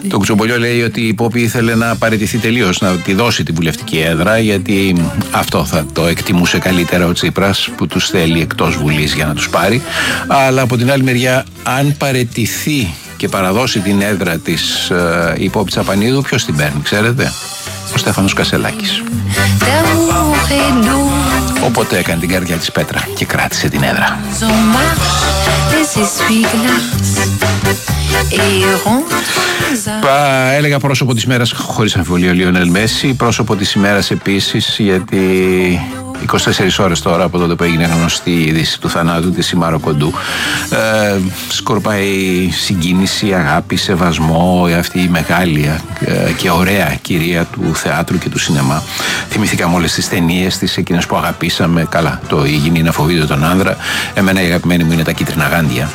Το Κουτσομπολιό λέει ότι η Πόπη ήθελε να παραιτηθεί τελείως, να τη δώσει τη βουλευτική έδρα, γιατί αυτό θα το εκτιμούσε καλύτερα ο Τσίπρας, που τους θέλει εκτός Βουλής για να τους πάρει. Αλλά από την άλλη μεριά, αν παραιτηθεί και παραδώσει την έδρα της η Πόπη Τσαπανίδου, ποιος την παίρνει, ξέρετε? Ο Στέφανος Κασελάκης. Οπότε έκανε την καρδιά της πέτρα και κράτησε την έδρα. Έλεγα πρόσωπο της μέρας, χωρίς αμφιβολία, ο Λιονέλ Μέση. Πρόσωπο της ημέρας επίσης, γιατί 24 ώρες τώρα από τότε που έγινε γνωστή η είδηση του θανάτου της η Μάρο Κοντού, σκορπάει συγκίνηση, αγάπη, σεβασμό αυτή η μεγάλη και ωραία κυρία του θεάτρου και του σινεμά. Θυμηθήκαμε όλες τις ταινίες της, εκείνες που αγαπήσαμε. Καλά, το «Η γυνή να φοβείται τον άνδρα». Εμένα η αγαπημένη μου είναι «Τα κίτρινα γάντια».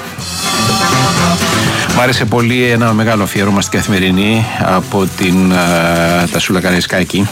Μ' άρεσε πολύ ένα μεγάλο αφιέρωμα στην Καθημερινή από την Τασούλα Καραϊσκάκη.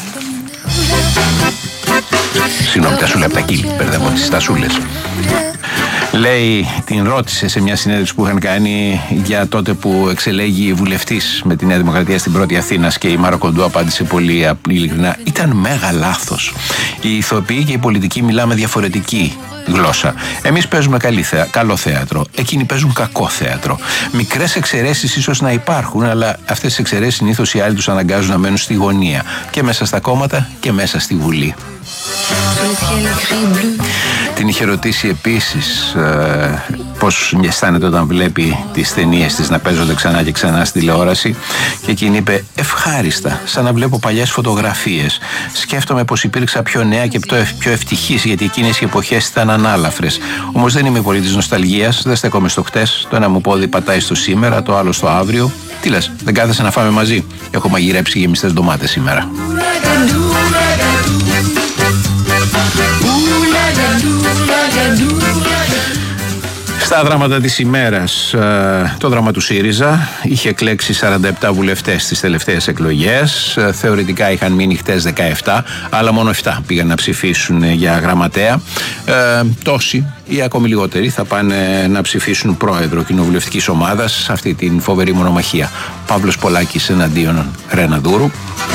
Συγγνώμη, Τασούλα από τα Κύλη, μπερδεύω τις Τασούλες. Λέει, την ρώτησε σε μια συνέντευξη που είχαν κάνει για τότε που εξελέγει βουλευτής με τη Νέα Δημοκρατία στην πρώτη Αθήνας, και η Μάρο Κοντού απάντησε πολύ ειλικρινά: ήταν μέγα λάθος. Οι ηθοποιοί και οι πολιτικοί μιλάμε διαφορετική γλώσσα. Εμείς παίζουμε καλό θέατρο, εκείνοι παίζουν κακό θέατρο. Μικρές εξαιρέσεις ίσως να υπάρχουν, αλλά αυτές τις εξαιρέσεις συνήθως οι άλλοι τους αναγκάζουν να μένουν στη γωνία, και μέσα στα κόμματα και μέσα στη Βουλή. Την είχε ρωτήσει επίσης πώς αισθάνεται όταν βλέπει τις ταινίες της να παίζονται ξανά και ξανά στη τηλεόραση, και εκείνη είπε: ευχάριστα, σαν να βλέπω παλιές φωτογραφίες. Σκέφτομαι πως υπήρξα πιο νέα και πιο ευτυχής, γιατί εκείνες οι εποχές ήταν ανάλαφρες. Όμως δεν είμαι πολύ της νοσταλγίας, δεν στέκομαι στο χτες. Το ένα μου πόδι πατάει στο σήμερα, το άλλο στο αύριο. Τι λες, δεν κάθεσαι να φάμε μαζί? Έχω μαγειρέψει γεμιστές ντομάτες σήμερα. Στα δράματα της ημέρας, το δράμα του ΣΥΡΙΖΑ είχε εκλέξει 47 βουλευτές στις τελευταίες εκλογές. Θεωρητικά είχαν μείνει χτες 17, αλλά μόνο 7 πήγαν να ψηφίσουν για γραμματέα. Τόσοι ή ακόμη λιγότεροι θα πάνε να ψηφίσουν πρόεδρο κοινοβουλευτικής ομάδας σε αυτή την φοβερή μονομαχία. Παύλος Πολάκης εναντίον Ρένα Δούρου.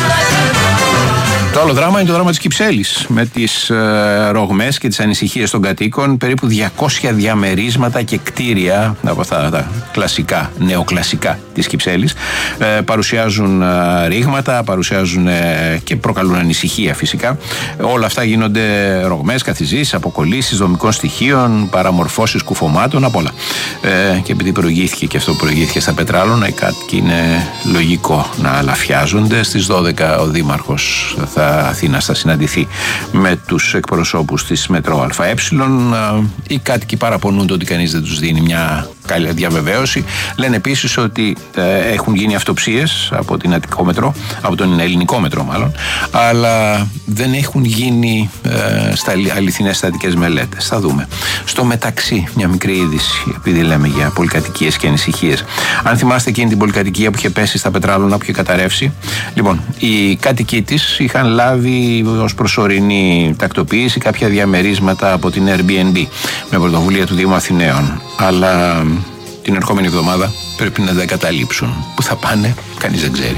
Το άλλο δράμα είναι το δράμα της Κυψέλης, με τις ρογμές και τις ανησυχίες των κατοίκων. Περίπου 200 διαμερίσματα και κτίρια από αυτά τα κλασικά, νεοκλασικά της Κυψέλης παρουσιάζουν ρήγματα, παρουσιάζουν και προκαλούν ανησυχία φυσικά. Όλα αυτά γίνονται ρογμές, καθιζήσεις, αποκολλήσεις δομικών στοιχείων, παραμορφώσεις κουφωμάτων, απ' όλα. Και επειδή προηγήθηκε και αυτό προηγήθηκε στα Πετράλωνα, οι κάτοικοι είναι λογικό να αλαφιάζονται. Στις 12 ο Δήμαρχος Αθήνας θα συναντηθεί με τους εκπροσώπους της Μετρό ΑΕ. Οι κάτοικοι παραπονούνται ότι κανείς δεν τους δίνει μια καλή διαβεβαίωση. Λένε επίσης ότι έχουν γίνει αυτοψίες από την Αττικό Μετρό, από τον Ελληνικό Μετρό μάλλον, αλλά δεν έχουν γίνει αληθινές στατικές μελέτες. Θα δούμε. Στο μεταξύ, μια μικρή είδηση, επειδή λέμε για πολυκατοικίες και ανησυχίες. Αν θυμάστε εκείνη την πολυκατοικία που είχε πέσει στα Πετράλωνα, που είχε καταρρεύσει, λοιπόν, οι κάτοικοι της είχαν λάβει ως προσωρινή τακτοποίηση κάποια διαμερίσματα από την Airbnb με πρωτοβουλία του Δήμου Αθηναίων. Αλλά την ερχόμενη εβδομάδα πρέπει να τα εγκαταλείψουν. Πού θα πάνε, κανείς δεν ξέρει.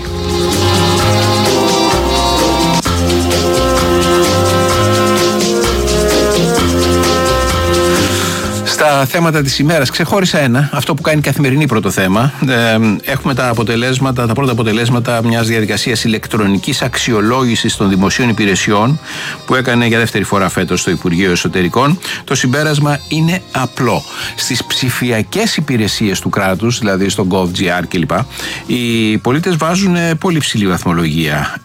Στα θέματα της ημέρας ξεχώρισα ένα, αυτό που κάνει Καθημερινή πρώτο θέμα. Έχουμε τα πρώτα αποτελέσματα μιας διαδικασίας ηλεκτρονικής αξιολόγησης των δημοσίων υπηρεσιών που έκανε για δεύτερη φορά φέτος το Υπουργείο Εσωτερικών. Το συμπέρασμα είναι απλό. Στις ψηφιακές υπηρεσίες του κράτους, δηλαδή στο gov.gr κλπ, οι πολίτες βάζουν πολύ ψηλή βαθμολογία.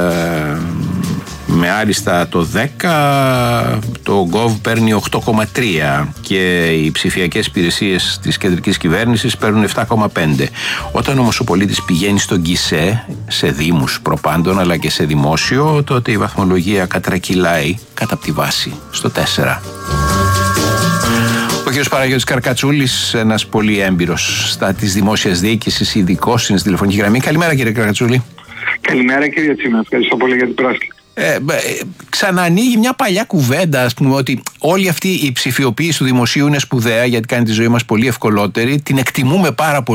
Με άριστα το 10, το Gov παίρνει 8,3 και οι ψηφιακές υπηρεσίες της κεντρικής κυβέρνησης παίρνουν 7,5. Όταν όμως ο πολίτης πηγαίνει στον ΚΙΣΕ, σε δήμους προπάντων αλλά και σε δημόσιο, τότε η βαθμολογία κατρακυλάει κατά τη βάση στο 4. Ο κ. Παναγιώτης Καρκατσούλης, ένας πολύ έμπειρος της δημόσιας διοίκησης, ειδικός στην τηλεφωνική γραμμή. Καλημέρα κύριε Καρκατσούλη. Καλημέρα κύριε Τσίμα, ευχαριστώ πολύ για την πρόσκληση. Ξανανοίγει μια παλιά κουβέντα, ας πούμε, ότι όλη αυτή η ψηφιοποίηση του δημοσίου είναι σπουδαία γιατί κάνει τη ζωή μας πολύ ευκολότερη, την εκτιμούμε πάρα πολύ.